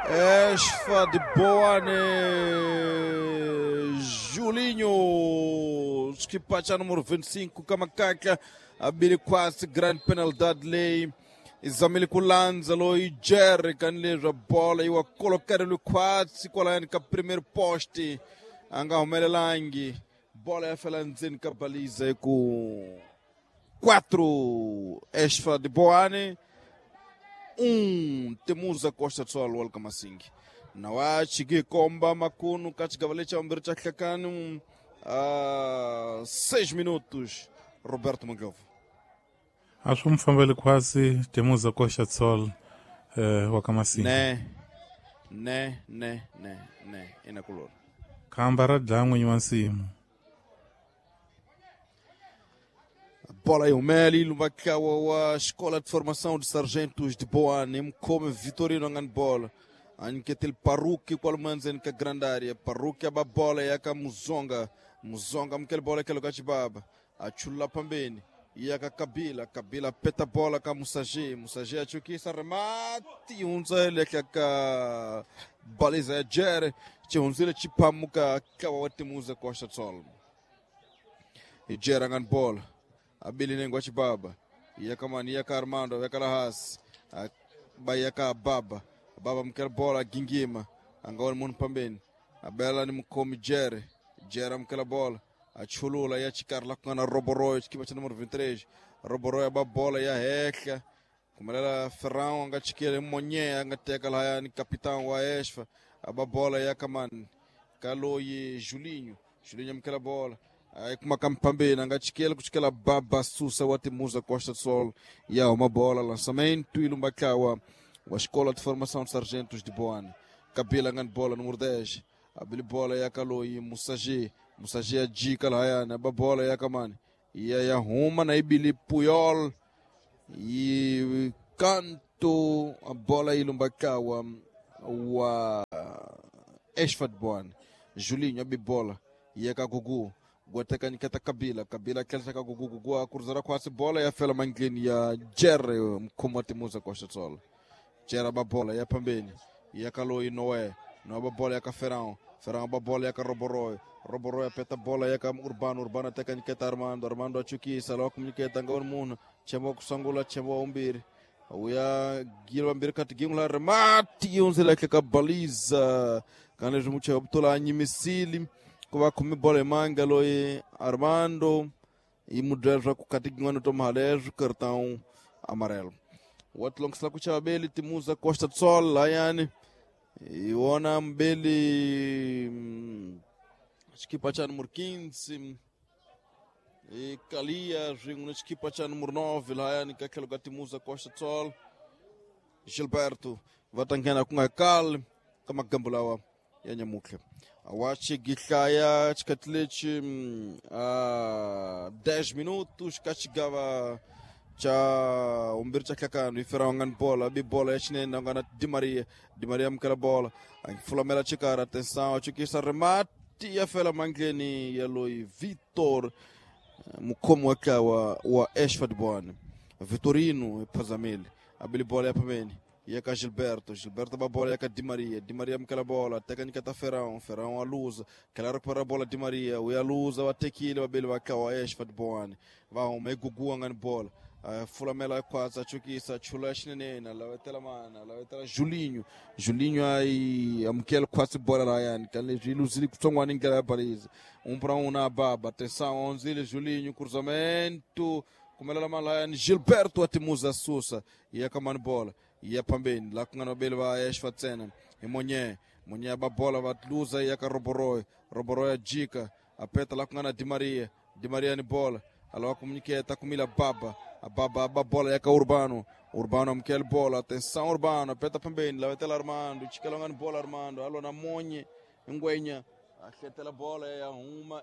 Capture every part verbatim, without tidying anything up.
Esfa de Boane, Julinho, esquipacha número vinte e cinco, Kamakaca, abrir quase grande penalidade lei. Examile Kulanza, Loi Jerry, Canleja bola, eu a colocar ele quase qual que primeiro poste, anga o Melelangi, bola é falanzin que baliza com quatro Esfa de Boane. Um Temuza Costa do Sol, welcome assim. Não há cheguei comba macuno, cachigavalete a um berchacacano, a seis minutos, Roberto Mangovo. Acho que família quase Temuza Costa do Sol, welcome assim. Né, né, né, né, né, é na color. Cambara dango yuansimo. Bola aí o Meli, Lumakawa, a Escola de Formação de Sargentos de Boane, como Vitorino Anganbola. Anquetel Paruque, qual manzen que grande área. Paruque a bola e a Muzonga. Muzonga, aquele bola que é lugar de baba. A Chula Pambeni. E a Kabila, Kabila peta bola com Musaji. Musaji a Chuki sa remate. Um zele que a baliza a Jere. Tinha um zele Chipamuka, Kawati Musa Costa do Sol. E Jere Anganbola. A Billy Nenguachi Baba, Yakamani Yaka Armando, Yakalahas, a Bayaka Baba, a Baba Mker Bola, Gingima, Angor Mun Pambin, a Bela Nimukomi Jerry, Jeram Kela Bola, a Chulula, Yachikar Lakana Roboroy, que vai número vinte e três, Roboroy, a Bola, Yaheca, como ela Ferrão, Anga Chiquele, Monye, Anga Tecala, Capitão Waesfa, a Babola, Yakaman, Calo e Julinho, Julinho Mkela Bola. Aí com uma campambe, nanga chiquela, com aquela baba sussa, o Atimusa Costa do Sol, e há uma bola, lançamento, e Lumbacawa, a Escola de Formação de Sargentos de Boane, Cabela Ngan bola, número dez, a Bili bola, e a Calo, e Musaji, Musaji a Dica, lá, a bola, e a Kamani, e aí a Ruma, na Ibili Puyol, e canto, a bola, e Lumbacawa, o Esfa de Boane, Julinho, a Bibola, e a Kagugu. Guateca Niketa Kabila, Kabila Kelsa Gugu, a cruzar com essa bola e a fela manguini e a Jerry, como a Temuza Costa do Sol. Jerry a bola e a Pambeni, e a Calo e Noé, Noé bola e a Ferrão, Ferrão a bola e a Roboroy, Roboroy a peta bola e a Urbano, Urbano a Teca Niketa Armando, Armando a Chuki, Saló Comunicata Angor Muno, Chamo Sangula, Chamo Umbir, o ya Gilo Ambir Catigim lá, remate, um zela que a baliza, Canejo Mucha Optola, Nimicili. Kwa kumi bola manga loi Armando e mudar com catigano to mahalejo cartão amarelo. O outro longo slako chabeli Temuza Costa do Sol lá yani e ona mbeli equipa cha número quinze e Calia ringo equipa cha número nove lá yani que aquele Temuza Costa do Sol. Gilberto vatangana com a cal kama gambulawa ya Nyamuke. Awachi Gikaya Chikatlete a dez minutos, Kachigava Cha Umbircha Kakano, e Ferrangan bola, a bola, Echne, Nangana Di Maria, Di Maria Mkela bola, a Fulamela Chicara, atenção, a Chiquisa remate e a Fela Mangeni, Yeloi Vitor, Mukomo Akawa, o Esfa de Boane, Vitorino e Pazamele, a bola é para mim. E a Gilberto, Gilberto a bola e a Di Maria, Di Maria aquela bola, técnica tá Ferrão, Ferrão a luz, aquela recupera a bola Di Maria, o a luz, a tequila, a bela a cá, a Esfa de Boane, vai um meio gugu a bola, a Fulamela quase, a Chuquisa, a Chulash Nenena, a Telamana, a Tela Julinho, Julinho aí, a Mquel quase bola lá, Ian, que ele ilusive que são uma ninguém Paris, um para um na baba, atenção, onze, Julinho, cruzamento, como ela lá, Gilberto a Temuza Sousa, e a Caman bola. E a Pambin, lá com a Nobel vai a Esfatzena, e Monye, Monye a bola vai luza e a Roboroy, Roboroy a Dica, a peta lá com a Di Maria, Di Maria ni bola, a lá comunique tá com a Baba, a Baba a bola e a Urbano, Urbano a Miquel bola, atenção Urbano, a peta Pambin, lá vai ter Armando, Chica lá bola Armando, alô na Monye, Nguenha, a cheta a bola é a uma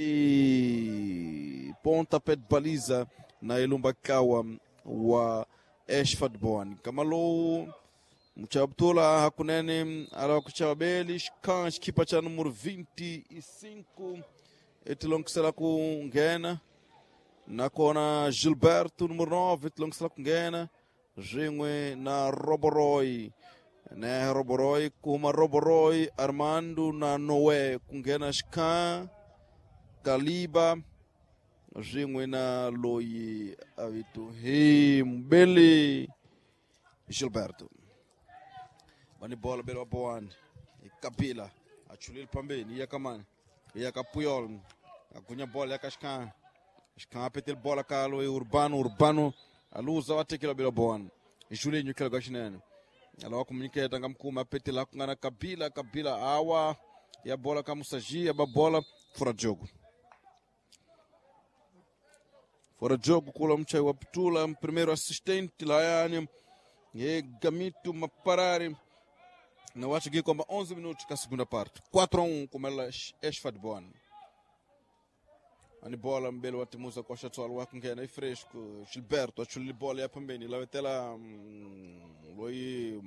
e ponta pé de baliza na Ilumbacawa, o Esfa de Boane. Kamalo, Muchabtula, Hakunene, Arakuchabelis, Kans, Kipacha número vinte e cinco, Etilong será com Guena, na Kona Gilberto, número nove, Etilong será com Guena, Ringwe na Roboroy, né Roboroi kuma Roboroi Armando na Noé kungena Scan Kaliba ringue na Loi avitu Himbele Gilberto bani bola belo boan Kapila achulil pambeni yakamani yakapuyol akunya bola yakashkan Scan petel bola kalo Urbano Urbano aluza watekela belo boan Julinho kela gashinene alo comunique tangam kuma petela kungana Kabila Kabila awa ya bola kamusaji ya bola fora de jogo fora de jogo kula mchai wa Ptula primeiro assistente lá yani e Gamito Maparari na wacha aqui como onze minutos da segunda parte quatro a um como ela Esfad Boan ani bola mbele watimuza kwa shatwal wa kungena fresco Gilberto achuli bola ya pembeni la vetela loi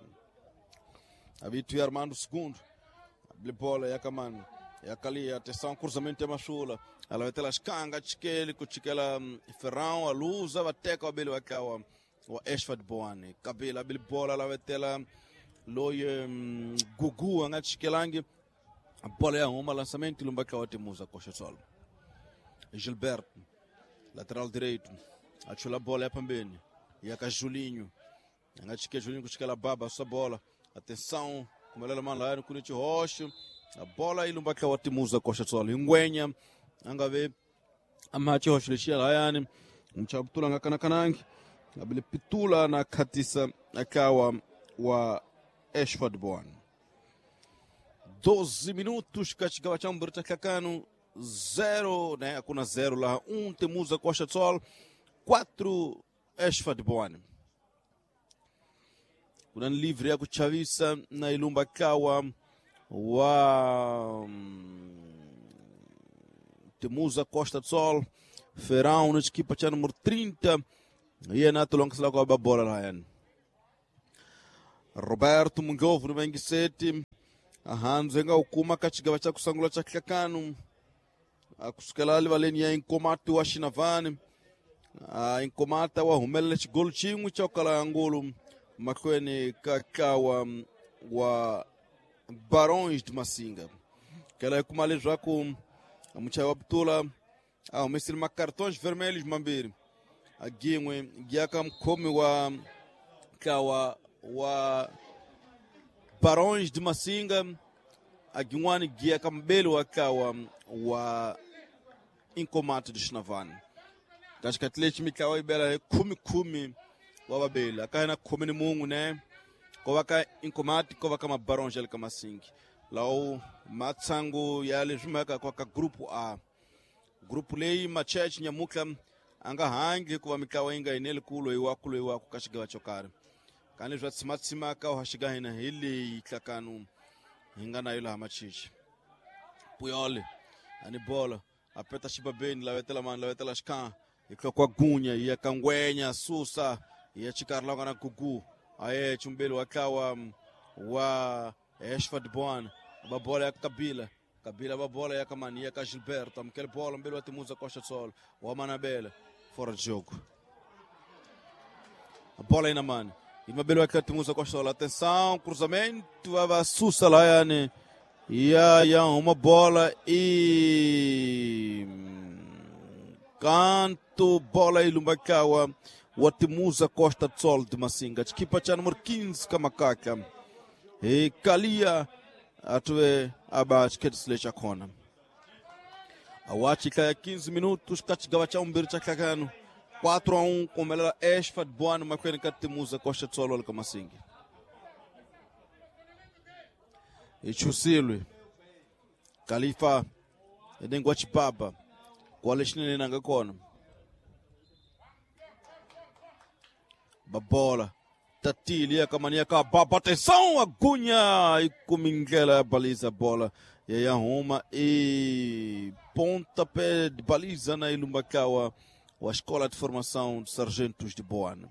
abitu Armando segundo a bola ya kamani ya kali atenção cruzamento é machula ela vetela skanga chikeli kuchikela Ferrão a luza vateca o belo akawa wa Esfad Boan Kabila bil bola la vetela loi Gugu anga chikelangi a bola ya uma lançamento lumbaka watimuza kwa shatwal Gilberto, lateral direito, achou a bola é pambene, e a Julinho, a chique Julinho com aquela baba, essa bola, atenção, como ela manda lá no Cunite Rocha, a bola e lumba que o Timuza coxa só, linguenha, angave, a mate Rocha lixia lá, yani, um chaptula na canacanang, a bele pitula na katisa, a kawa, wa Esfad Boan. doze minutos, Kachikawa Chamberta Kakano, zero, né? Hakuna zero lá. Um Temuza Costa do Sol. Quatro Esfad Boan. Kuna livre ya kuchavisa na Ilumba Kawa wa Temuza Costa do Sol. Ferrão na equipa cha número trinta. E é nato longa lá com a bola lá, yan. Roberto Mungovo no vinte e sete. A Hans venga ukuma kachiga bacha kusangula cha Kakano. Akusikalali valenia inkomatu wa Shinavani inkomata wa humele chigolu chingu chokala angulu makweni kakawa wa Barões de Masinga kela kumalizwa ku mchai wa Ptula au mesil makartões vermelhos mambiri agimwe giaka mkomi wa kawa wa Barões de Masinga agimwani giaka mbele wa kawa wa inkomata de Shinavani katika atleti mikawa ibela kumi kumi wa babela kana kumi ni mungu ne kwa waka inkomati kwa waka Barões yale kama singi lao matsangu yale jumaka kwa ka grupu A grupu lei machechi nyamuka anga hangi kwa mikawa inga inele kulo iwa kulo iwa kukashiga wachokare kana jwa tsimatsima ka hashiga hina hili kakanu ingana yula hamachichi Puyole ani bola apeta shibabeni la vetela man la vetela Scan iko kwa gunya ya kangwenya susa ya chikarla kana Gugu aye chumbelo wakawa wa Esfad Boan ba bola ya Kabila Kabila ba bola ya kamani ya Gilberto amkel bola mbelo wa Temuza Costa do Sol wa Manabela fora de jogo a bola ina man imabelo wa Temuza Costa do Sol atenção cruzamento va susa lá yani Ya, ya, uma bola e canto bola e Lumbakawa wa Temuza Costa do Sol de Masinga equipa cha número quinze kamakaka e Kalia atwe aba chiketslecha kona awachika ya quinze minutos kachigawa cha umbiri cha kakano quatro a um como ela Esfad Boan makweni ka Temuza Costa do Sol ka Masinga Ichusilwe Khalifa edengwa chipapa kwa leshinene nanga kona babola tatili ya kamania ka baba atenção agunha e kumingela baliza bola ya ya Roma e pontapé de baliza na Ilumbakawa wa escola de formação de sargentos de Boan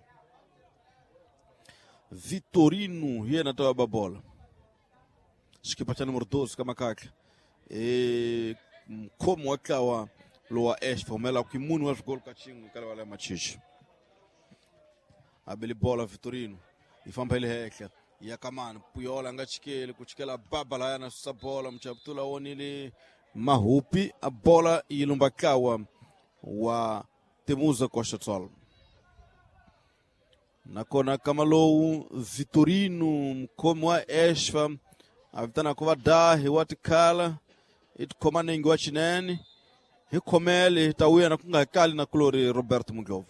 Vitorino hiena toa babola equipa cha número doze kamakaka e como akawa loa Esfa umela ukimunu wa gol kachingu kala wala machichi abeli bola Vitorino ifamba ile heka ya kamani Puyola ngachikele kuchikela babala yana sabola mchaptula onili mahupi a bola ilumbakawa wa Temuza Costa Sol. Nakona Kamalou Vitorino mkomwa Eshfa avitana kova dahi watikala it komane ingwa chineni hikomele tawia na kunga kali na klori Roberto Mungyovu.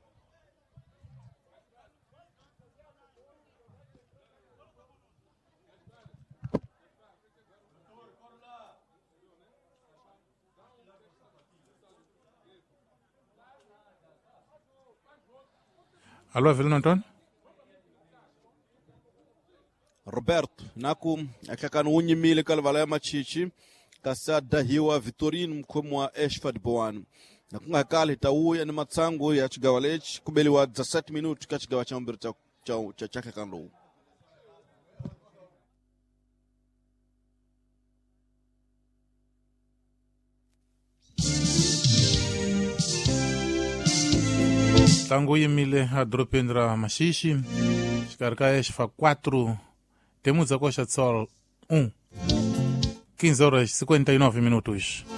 Alô, Avelino Antônio? Roberto, naku akakanu unyi mile kalvala ya machichi kasa dahiwa Vitorino mkomwa Eshfa de Boan. Nakunga kali tauya ni matsangu ya chigawalechi kubeli wa dezessete minutos kachigawa chambiri cha cha cha chaka kanlo. Tango Yemile a Dropendra Machichi, Chicarca Eshfa quatro, Temuza Costa Sol um, quinze horas e cinquenta e nove minutos.